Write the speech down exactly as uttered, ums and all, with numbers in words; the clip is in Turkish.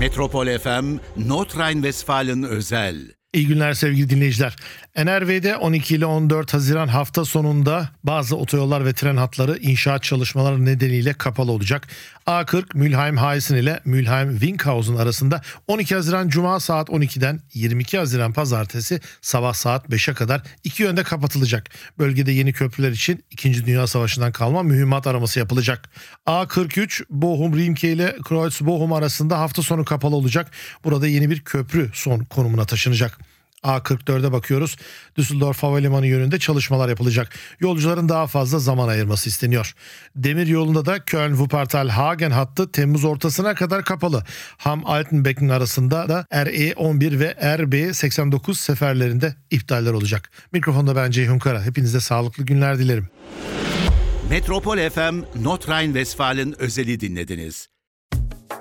Metropol F M, Nordrhein-Westfalen özel. İyi günler sevgili dinleyiciler. N R V'de on iki ile on dört Haziran hafta sonunda bazı otoyollar ve tren hatları inşaat çalışmaları nedeniyle kapalı olacak. A kırk Mülheim-Heißen ile Mülheim-Winkhausen arasında on iki Haziran Cuma saat on ikiden yirmi iki Haziran Pazartesi sabah saat beşe kadar iki yönde kapatılacak. Bölgede yeni köprüler için İkinci Dünya Savaşı'ndan kalma mühimmat araması yapılacak. A kırk üç Bochum-Riemke ile Kreuz-Bochum arasında hafta sonu kapalı olacak. Burada yeni bir köprü son konumuna taşınacak. A kırk dörde bakıyoruz. Düsseldorf Havalimanı yönünde çalışmalar yapılacak. Yolcuların daha fazla zaman ayırması isteniyor. Demir yolunda da Köln-Wuppertal-Hagen hattı Temmuz ortasına kadar kapalı. Hamm-Altenbecken arasında da R E on bir ve R B seksen dokuz seferlerinde iptaller olacak. Mikrofonda ben Ceyhun Kara. Hepinize sağlıklı günler dilerim. Metropol F M, Nordrhein-Westfalen özeli dinlediniz.